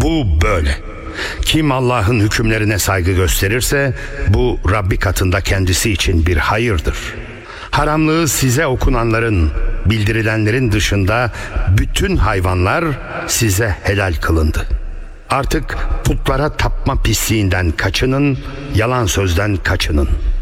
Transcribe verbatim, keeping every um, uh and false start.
Bu böyle. Kim Allah'ın hükümlerine saygı gösterirse bu Rabbi katında kendisi için bir hayırdır. Haramlığı size okunanların, bildirilenlerin dışında bütün hayvanlar size helal kılındı. Artık putlara tapma pisliğinden kaçının, yalan sözden kaçının.